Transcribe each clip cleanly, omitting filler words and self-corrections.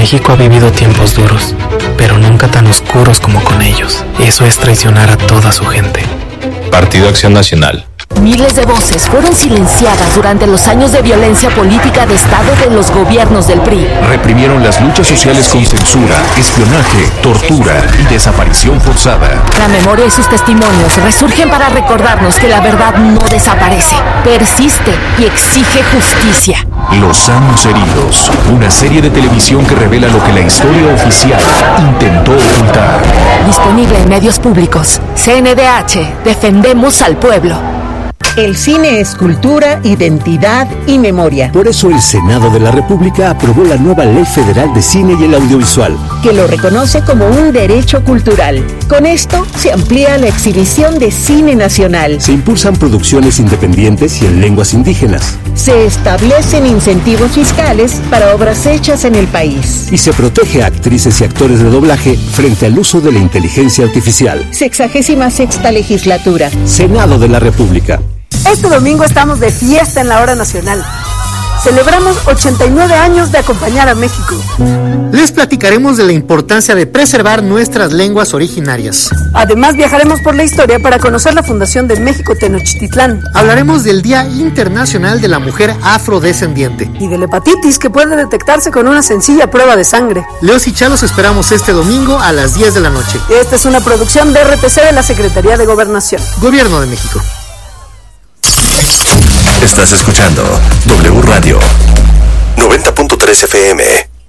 México ha vivido tiempos duros, pero nunca tan oscuros como con ellos. Eso es traicionar a toda su gente. Partido Acción Nacional. Miles de voces fueron silenciadas durante los años de violencia política de Estado de los gobiernos del PRI. Reprimieron las luchas sociales con censura, espionaje, tortura y desaparición forzada. La memoria y sus testimonios resurgen para recordarnos que la verdad no desaparece, persiste y exige justicia. Los años heridos, una serie de televisión que revela lo que la historia oficial intentó ocultar. Disponible en medios públicos. CNDH, defendemos al pueblo. El cine es cultura, identidad y memoria. Por eso el Senado de la República aprobó la nueva Ley Federal de Cine y el Audiovisual, que lo reconoce como un derecho cultural. Con esto se amplía la exhibición de cine nacional. Se impulsan producciones independientes y en lenguas indígenas. Se establecen incentivos fiscales para obras hechas en el país. Y se protege a actrices y actores de doblaje frente al uso de la inteligencia artificial. 66ª legislatura. Senado de la República. Este domingo estamos de fiesta en la Hora Nacional. Celebramos 89 años de acompañar a México. Les platicaremos de la importancia de preservar nuestras lenguas originarias. Además, viajaremos por la historia para conocer la fundación de México Tenochtitlán. Hablaremos del Día Internacional de la Mujer Afrodescendiente. Y de la hepatitis, que puede detectarse con una sencilla prueba de sangre. Leos y Chalos esperamos este domingo a las 10 de la noche. Esta es una producción de RTC de la Secretaría de Gobernación. Gobierno de México. Estás escuchando W Radio 90.3 FM.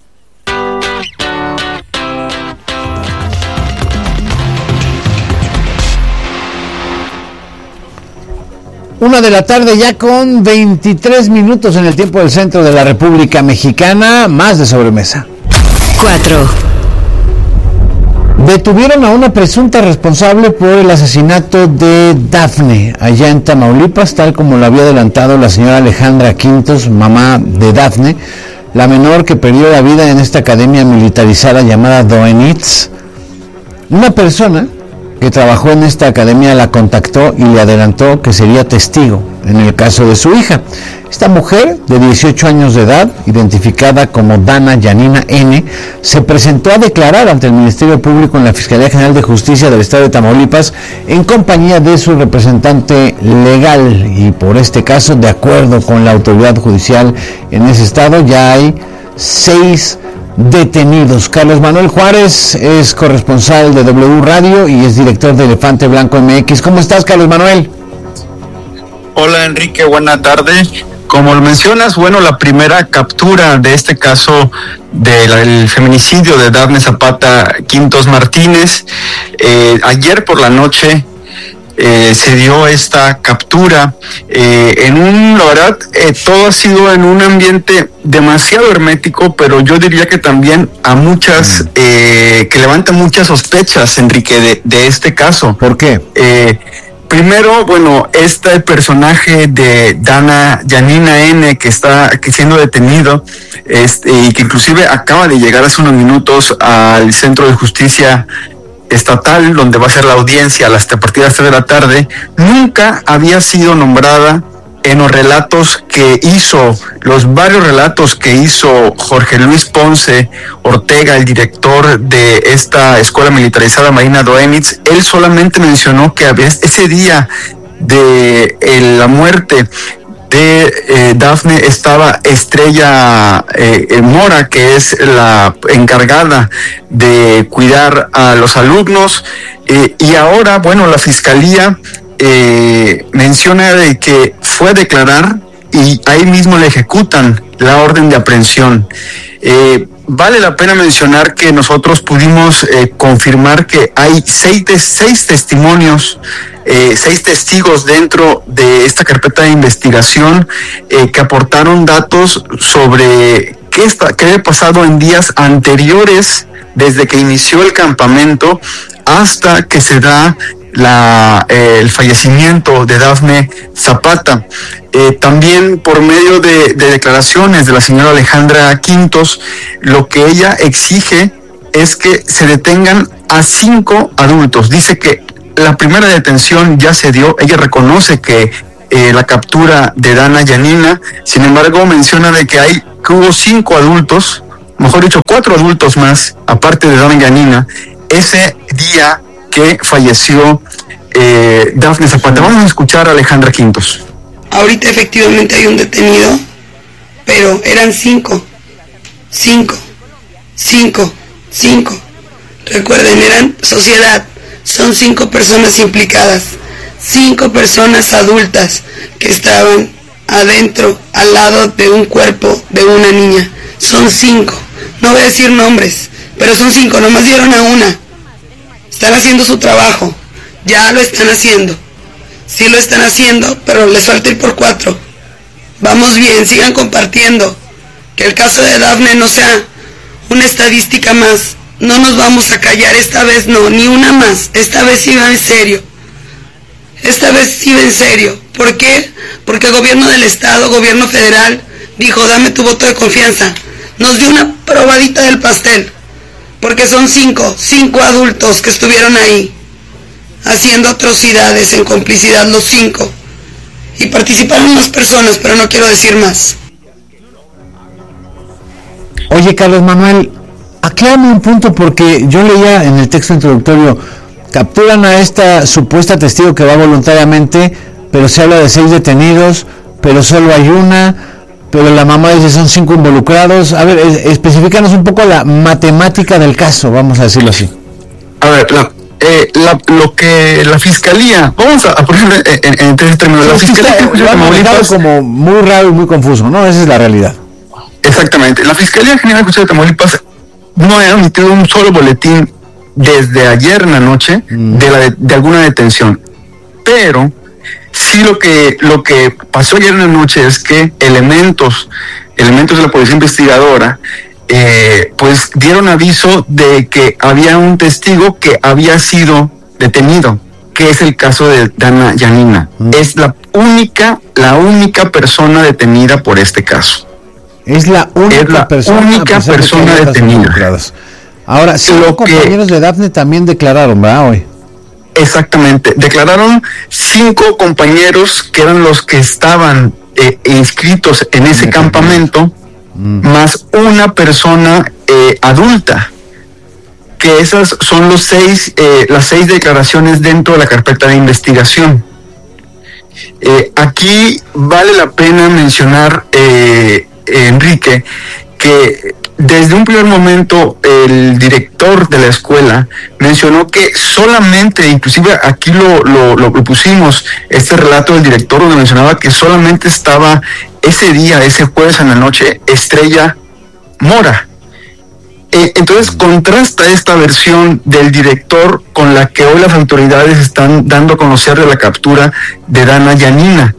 Una de la tarde ya con 23 minutos en el tiempo del centro de la República Mexicana. Más de sobremesa. 4. Detuvieron a una presunta responsable por el asesinato de Dafne, allá en Tamaulipas, tal como lo había adelantado la señora Alejandra Quintos, mamá de Dafne, la menor que perdió la vida en esta academia militarizada llamada Doenitz. Una persona que trabajó en esta academia la contactó y le adelantó que sería testigo en el caso de su hija. Esta mujer, de 18 años de edad, identificada como Dana Yanina N., se presentó a declarar ante el Ministerio Público en la Fiscalía General de Justicia del Estado de Tamaulipas en compañía de su representante legal, y por este caso, de acuerdo con la autoridad judicial en ese estado, ya hay 6 detenidos. Carlos Manuel Juárez es corresponsal de W Radio y es director de Elefante Blanco MX. ¿Cómo estás, Carlos Manuel? Hola, Enrique, buena tarde. Como lo mencionas, bueno, la primera captura de este caso del feminicidio de Dafne Zapata Quintos Martínez, ayer por la noche se dio esta captura la verdad, todo ha sido en un ambiente demasiado hermético, pero yo diría que también a muchas, que levanta muchas sospechas, Enrique, de este caso. ¿Por qué? Primero, bueno, el personaje de Dana Yanina N, que está siendo detenido, y que inclusive acaba de llegar hace unos minutos al Centro de Justicia Estatal, donde va a ser la audiencia a partir de las 3 de la tarde, nunca había sido nombrada en los relatos que hizo, los varios relatos que hizo Jorge Luis Ponce Ortega, el director de esta escuela militarizada Marina Doenitz. Él solamente mencionó que ese día de la muerte de Dafne estaba Estrella Mora, que es la encargada de cuidar a los alumnos, y ahora, bueno, la fiscalía menciona de que fue a declarar y ahí mismo le ejecutan la orden de aprehensión. Vale la pena mencionar que nosotros pudimos confirmar que hay seis testimonios, 6 testigos dentro de esta carpeta de investigación que aportaron datos sobre qué había pasado en días anteriores, desde que inició el campamento hasta que se da el fallecimiento de Dafne Zapata. También por medio de declaraciones de la señora Alejandra Quintos, lo que ella exige es que se detengan a 5 adultos. Dice que la primera detención ya se dio, ella reconoce que la captura de Dana Yanina, sin embargo menciona de que hubo 5 adultos mejor dicho, 4 adultos más, aparte de Dana Yanina, ese día que falleció Dafne Zapata. Vamos a escuchar a Alejandra Quintos. Ahorita efectivamente hay un detenido, pero eran 5. Recuerden, eran sociedad, son 5 personas implicadas, 5 personas adultas que estaban adentro, al lado de un cuerpo de una niña. Son 5, no voy a decir nombres, pero son 5, nomás dieron a una. Están haciendo su trabajo, ya lo están haciendo, sí lo están haciendo, pero les falta ir por 4. Vamos bien, sigan compartiendo, que el caso de Dafne no sea una estadística más. No nos vamos a callar, esta vez no, ni una más, esta vez sí va en serio. ¿Por qué? Porque el gobierno del estado, gobierno federal, dijo, dame tu voto de confianza. Nos dio una probadita del pastel, porque son 5 adultos que estuvieron ahí, haciendo atrocidades en complicidad los 5. Y participaron más personas, pero no quiero decir más. Oye, Carlos Manuel, aclárame un punto, porque yo leía en el texto introductorio, capturan a esta supuesta testigo que va voluntariamente, pero se habla de 6 detenidos, pero solo hay una, pero la mamá dice son 5 involucrados. A ver, especifícanos un poco la matemática del caso, vamos a decirlo así. A ver, lo que la fiscalía, vamos a poner en 3 términos, la fiscalía lo ha manejado como muy raro y muy confuso, ¿no? Esa es la realidad. Exactamente, la Fiscalía General de Justicia de Tamaulipas no ha emitido un solo boletín desde ayer en la noche de alguna detención, pero sí lo que pasó ayer en la noche es que elementos de la policía investigadora pues dieron aviso de que había un testigo que había sido detenido, que es el caso de Dana Yanina. Es la única persona detenida por este caso. Es la única persona detenida. Ahora, 5 compañeros de Dafne también declararon, ¿verdad? Hoy. Exactamente, declararon 5 compañeros que eran los que estaban inscritos en ese campamento, más una persona adulta, que esas son las 6 declaraciones dentro de la carpeta de investigación. Aquí vale la pena mencionar, Enrique, que desde un primer momento el director de la escuela mencionó que solamente, inclusive aquí lo pusimos, este relato del director donde mencionaba que solamente estaba ese jueves en la noche, Estrella Mora. Entonces contrasta esta versión del director con la que hoy las autoridades están dando a conocer de la captura de Dana Yanina.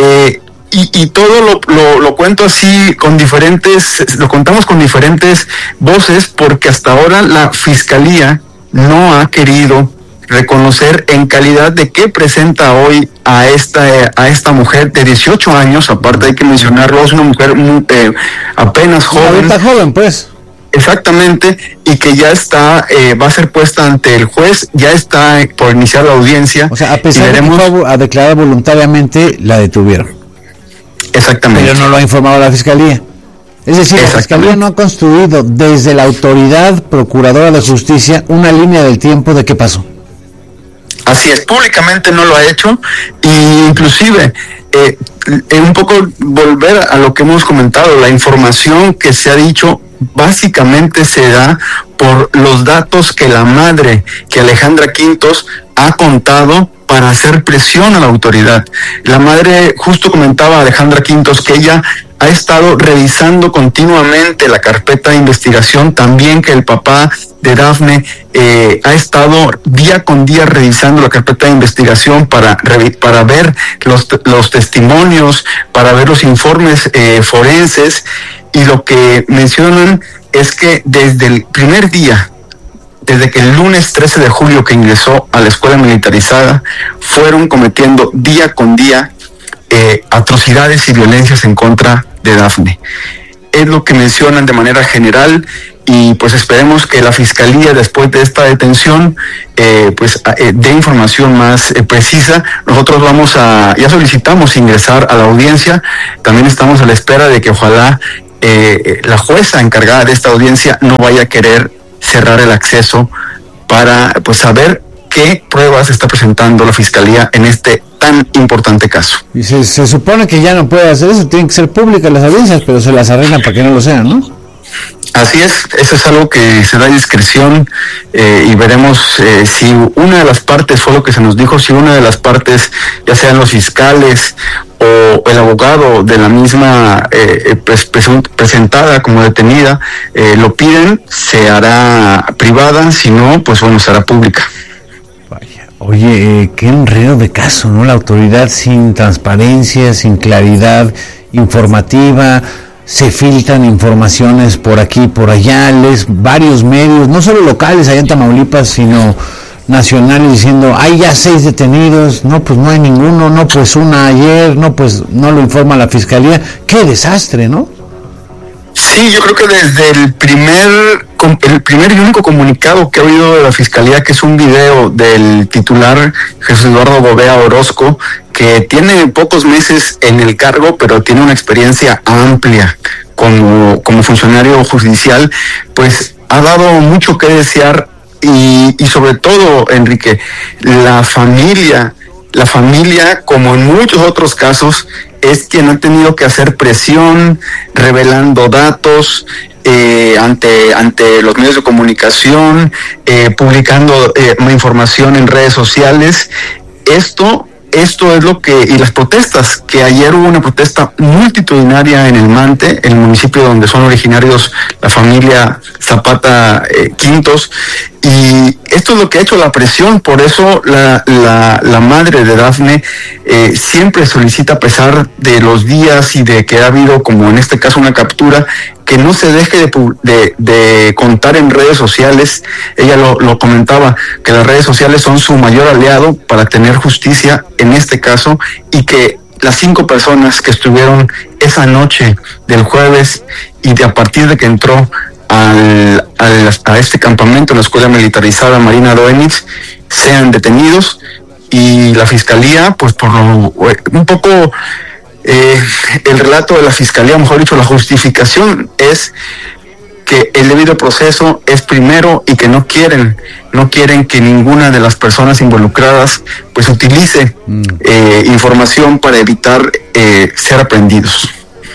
Y todo lo cuento así lo contamos con diferentes voces, porque hasta ahora la fiscalía no ha querido reconocer en calidad de qué presenta hoy a esta mujer de 18 años, aparte hay que mencionarlo, es una mujer apenas joven. Está joven, pues. Exactamente, y que ya va a ser puesta ante el juez, ya está por iniciar la audiencia. O sea, a pesar de que fue a declarar voluntariamente, la detuvieron. Exactamente. Pero no lo ha informado la Fiscalía. Es decir, la Fiscalía no ha construido desde la autoridad procuradora de justicia una línea del tiempo de qué pasó. Así es, públicamente no lo ha hecho, y inclusive un poco volver a lo que hemos comentado, la información que se ha dicho básicamente se da por los datos que la madre, que Alejandra Quintos, ha contado para hacer presión a la autoridad. La madre justo comentaba a Alejandra Quintos que ella ha estado revisando continuamente la carpeta de investigación, también que el papá de Dafne ha estado día con día revisando la carpeta de investigación para ver los testimonios, para ver los informes forenses, y lo que mencionan es que desde el primer día, desde que el lunes 13 de julio que ingresó a la escuela militarizada, fueron cometiendo día con día atrocidades y violencias en contra de Dafne. Es lo que mencionan de manera general, y pues esperemos que la Fiscalía, después de esta detención, dé información más precisa. Nosotros ya solicitamos ingresar a la audiencia, también estamos a la espera de que ojalá la jueza encargada de esta audiencia no vaya a querer cerrar el acceso para pues saber qué pruebas está presentando la Fiscalía en este tan importante caso. Y se supone que ya no puede hacer eso, tienen que ser públicas las audiencias, pero se las arreglan para que no lo sean, ¿no? Así es, eso es algo que se da a discreción y veremos si una de las partes, fue lo que se nos dijo, si una de las partes, ya sean los fiscales o el abogado de la misma presentada como detenida, lo piden, se hará privada, si no, pues bueno, será pública. Vaya, oye, qué enredo de caso, ¿no? La autoridad sin transparencia, sin claridad informativa. Se filtran informaciones por aquí, por allá, varios medios, no solo locales allá en Tamaulipas, sino nacionales, diciendo, hay ya 6 detenidos, no, pues no hay ninguno, no, pues una ayer, no, pues no lo informa la Fiscalía. ¡Qué desastre!, ¿no? Sí, yo creo que desde el primer y único comunicado que ha habido de la Fiscalía, que es un video del titular Jesús Eduardo Gobea Orozco, que tiene pocos meses en el cargo, pero tiene una experiencia amplia como funcionario judicial, pues ha dado mucho que desear y sobre todo, Enrique, la familia, como en muchos otros casos, es quien ha tenido que hacer presión, revelando datos ante los medios de comunicación, publicando información en redes sociales. Esto es lo que, y las protestas, que ayer hubo una protesta multitudinaria en El Mante, el municipio donde son originarios la familia Zapata Quintos, y esto es lo que ha hecho la presión. Por eso la madre de Dafne siempre solicita, a pesar de los días y de que ha habido, como en este caso, una captura, que no se deje de contar en redes sociales. Ella lo comentaba, que las redes sociales son su mayor aliado para tener justicia en este caso, y que las 5 personas que estuvieron esa noche del jueves y a partir de que entró a este campamento en la escuela militarizada Marina Doenitz sean detenidos, y la Fiscalía, pues por un poco el relato de la Fiscalía, mejor dicho, la justificación es que el debido proceso es primero y que no quieren que ninguna de las personas involucradas pues utilice información para evitar ser aprendidos.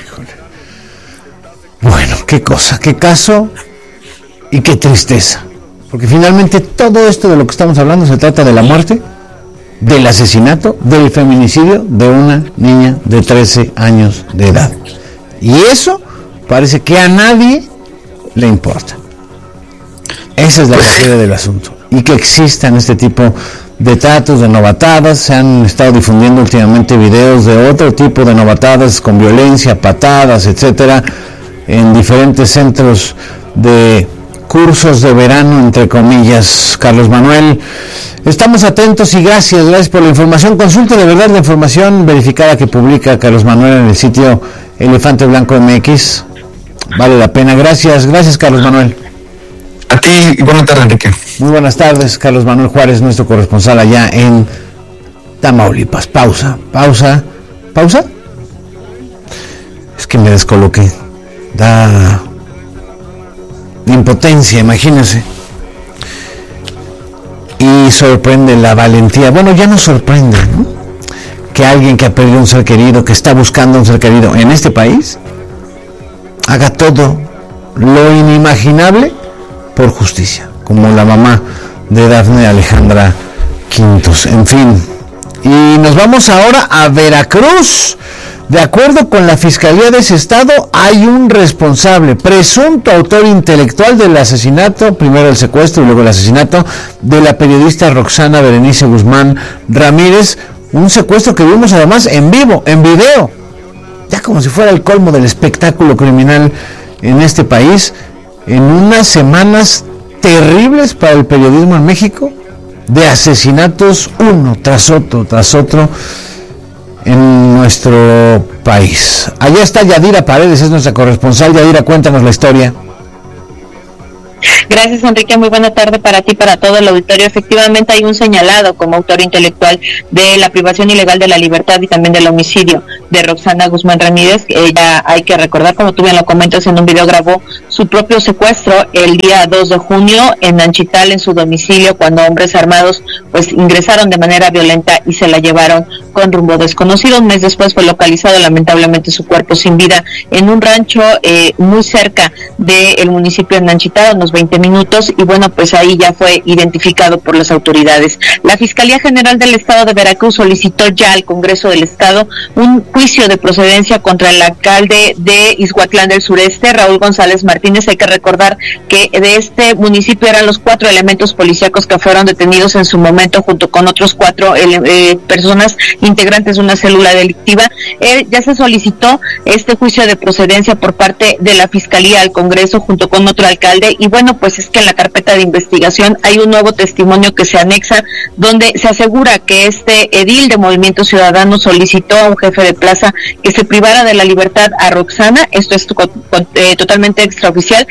Bueno, qué cosa, qué caso y qué tristeza, porque finalmente todo esto de lo que estamos hablando se trata de la muerte, del asesinato, del feminicidio de una niña de 13 años de edad. Y eso parece que a nadie le importa. Esa es la tragedia del asunto. Y que existan este tipo de tratos, de novatadas. Se han estado difundiendo últimamente videos de otro tipo de novatadas con violencia, patadas, etcétera, en diferentes centros de cursos de verano, entre comillas. Carlos Manuel, estamos atentos y gracias por la información. Consulte de verdad la información verificada que publica Carlos Manuel en el sitio Elefante Blanco MX. Vale la pena. Gracias Carlos Manuel. A ti y buenas tardes, Enrique. Muy buenas tardes, Carlos Manuel Juárez, nuestro corresponsal allá en Tamaulipas. Pausa. Es que me descoloqué. Da impotencia, imagínense. Y sorprende la valentía. Bueno, ya nos sorprende, ¿no? Que alguien que ha perdido un ser querido, que está buscando un ser querido en este país, haga todo lo inimaginable por justicia, como la mamá de Dafne Alejandra Quintos. En fin, y nos vamos ahora a Veracruz. De acuerdo con la Fiscalía de ese estado, hay un responsable, presunto autor intelectual del asesinato, primero el secuestro y luego el asesinato de la periodista Roxana Berenice Guzmán Ramírez, un secuestro que vimos además en vivo, en video, ya como si fuera el colmo del espectáculo criminal en este país, en unas semanas terribles para el periodismo en México, de asesinatos uno tras otro en nuestro país. Allá está Yadira Paredes, es nuestra corresponsal. Yadira, cuéntanos la historia. Gracias, Enrique. Muy buena tarde para ti, para todo el auditorio. Efectivamente, hay un señalado como autor intelectual de la privación ilegal de la libertad y también del homicidio de Roxana Guzmán Ramírez. Ella, hay que recordar, como tú bien lo comentas, en un video grabó su propio secuestro el día 2 de junio en Nanchital, en su domicilio, cuando hombres armados pues ingresaron de manera violenta y se la llevaron con rumbo desconocido. Un mes después fue localizado lamentablemente su cuerpo sin vida en un rancho muy cerca del municipio de Nanchital, unos 20 minutos, y bueno, pues ahí ya fue identificado por las autoridades. La Fiscalía General del Estado de Veracruz solicitó ya al Congreso del Estado un juicio de procedencia contra el alcalde de Ixhuatlán del Sureste, Raúl González Martínez. Hay que recordar que de este municipio eran los 4 elementos policíacos que fueron detenidos en su momento, junto con otros 4 personas integrantes de una célula delictiva. Ya se solicitó este juicio de procedencia por parte de la Fiscalía al Congreso junto con otro alcalde, y bueno, pues es que en la carpeta de investigación hay un nuevo testimonio que se anexa, donde se asegura que este edil de Movimiento Ciudadano solicitó a un jefe de plaza que se privara de la libertad a Roxana. Esto es totalmente extraoficial.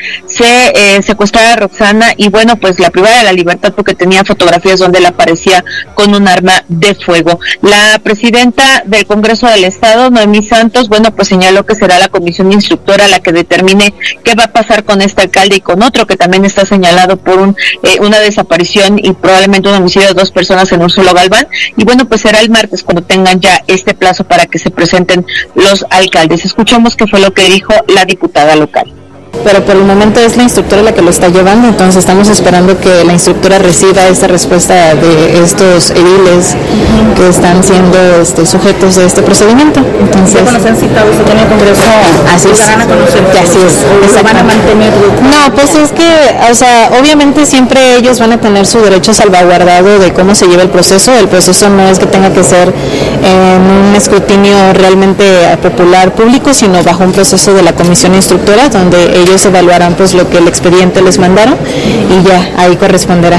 Se secuestrara a Roxana y bueno, pues la privara de la libertad porque tenía fotografías donde él aparecía con un arma de fuego. La presidenta del Congreso del Estado, Noemí Santos, bueno, pues señaló que será la comisión instructora la que determine qué va a pasar con este alcalde y con otro que también está señalado por una desaparición y probablemente un homicidio de 2 personas en Úrsulo Galván. Y bueno, pues será el martes cuando tengan ya este plazo para que se presenten los alcaldes. Escuchemos qué fue lo que dijo la diputada local. Pero por el momento es la instructora la que lo está llevando, entonces estamos esperando que la instructora reciba esta respuesta de estos ediles que están siendo sujetos de este procedimiento. Entonces, ¿ya cuando se han citado se tiene el Congreso? Así es. ¿Van a conocer? Así es. ¿O van a mantener? No, pues es que, o sea, obviamente siempre ellos van a tener su derecho salvaguardado de cómo se lleva el proceso. El proceso no es que tenga que ser en un escrutinio realmente popular público, sino bajo un proceso de la comisión instructora, donde ellos evaluarán pues lo que el expediente les mandaron y ya ahí corresponderá.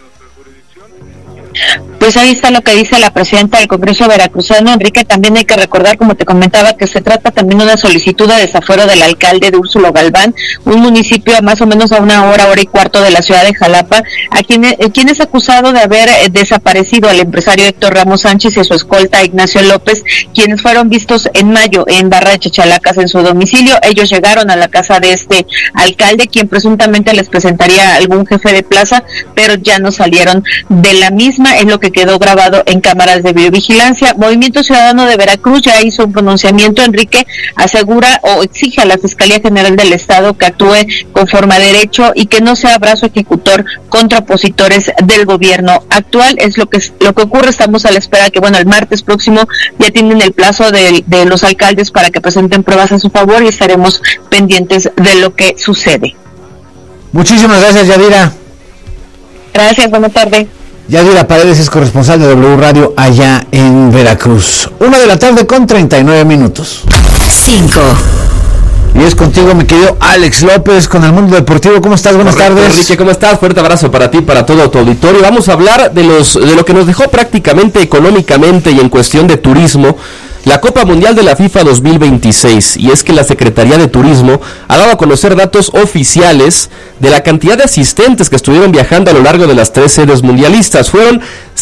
Pues ahí está lo que dice la presidenta del Congreso veracruzano. Enrique, también hay que recordar, como te comentaba, que se trata también de una solicitud de desafuero del alcalde de Úrsulo Galván, un municipio a más o menos a una hora y cuarto de la ciudad de Jalapa, a quien es acusado de haber desaparecido al empresario Héctor Ramos Sánchez y su escolta Ignacio López, quienes fueron vistos en mayo en Barra de Chachalacas en su domicilio. Ellos llegaron a la casa de este alcalde, quien presuntamente les presentaría algún jefe de plaza, pero ya no salieron de la misma. Es lo que quedó grabado en cámaras de videovigilancia. Movimiento Ciudadano de Veracruz ya hizo un pronunciamiento. Enrique asegura o exige a la Fiscalía General del Estado que actúe conforme a derecho y que no sea brazo ejecutor contra opositores del gobierno actual. Es lo que ocurre. Estamos a la espera que, bueno, el martes próximo ya tienen el plazo de los alcaldes para que presenten pruebas a su favor y estaremos pendientes de lo que sucede. Muchísimas gracias, Yadira. Gracias, buena tarde. Yadira Paredes es corresponsal de W Radio allá en Veracruz. 1:39 p.m. 5. Y es contigo, mi querido Alex López, con el mundo deportivo. ¿Cómo estás? Buenas tardes. Enrique, ¿cómo estás? Fuerte abrazo para ti, para todo tu auditorio. Vamos a hablar de lo que nos dejó prácticamente económicamente y en cuestión de turismo la Copa Mundial de la FIFA 2026, y es que la Secretaría de Turismo ha dado a conocer datos oficiales de la cantidad de asistentes que estuvieron viajando a lo largo de las 3 sedes mundialistas. Fueron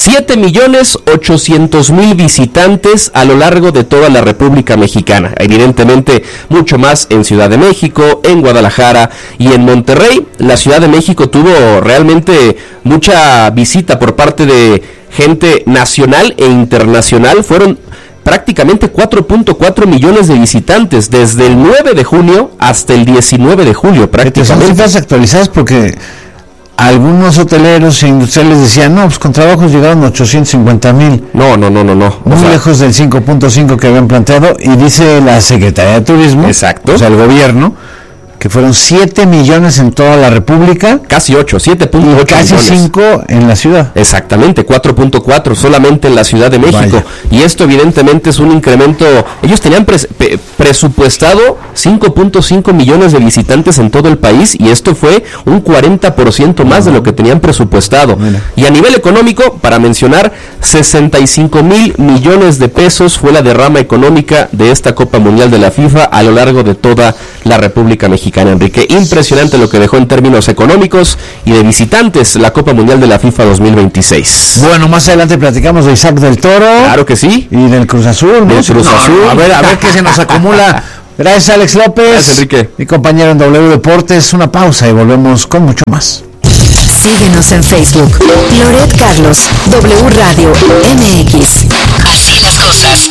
7.800.000 visitantes a lo largo de toda la República Mexicana. Evidentemente, mucho más en Ciudad de México, en Guadalajara y en Monterrey. La Ciudad de México tuvo realmente mucha visita por parte de gente nacional e internacional. Fueron prácticamente 4.4 millones de visitantes desde el 9 de junio hasta el 19 de julio prácticamente. Son cifras actualizadas porque algunos hoteleros e industriales decían, no, pues con trabajos llegaron 850,000. No. Muy lejos del 5.5 que habían planteado, y dice la Secretaría de Turismo, exacto, o sea, el gobierno, que fueron 7 millones en toda la República. Casi 8, 7.8 casi millones. 5 en la ciudad. Exactamente, 4.4 solamente en la Ciudad de México. Vaya. Y esto evidentemente es un incremento. Ellos tenían presupuestado 5.5 millones de visitantes en todo el país, y esto fue un 40% más de lo que tenían presupuestado. Mira. Y a nivel económico, para mencionar, 65,000 millones de pesos fue la derrama económica de esta Copa Mundial de la FIFA a lo largo de toda la República Mexicana. mexicana, Enrique. Impresionante lo que dejó en términos económicos y de visitantes la Copa Mundial de la FIFA 2026. Bueno, más adelante platicamos de Isaac del Toro. Claro que sí. Y del Cruz Azul. Del Cruz Azul. A ver qué se nos acumula. Gracias, Alex López. Gracias, Enrique. Mi compañero en W Deportes. Una pausa y volvemos con mucho más. Síguenos en Facebook. Loret Carlos, W Radio MX. Así las cosas.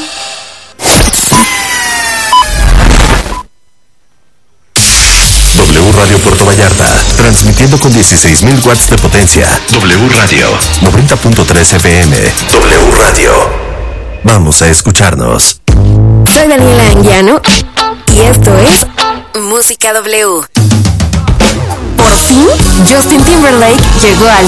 W Radio Puerto Vallarta, transmitiendo con 16,000 watts de potencia. W Radio, 90.3 FM. W Radio. Vamos a escucharnos. Soy Daniela Anguiano y esto es Música W. Por fin, Justin Timberlake llegó al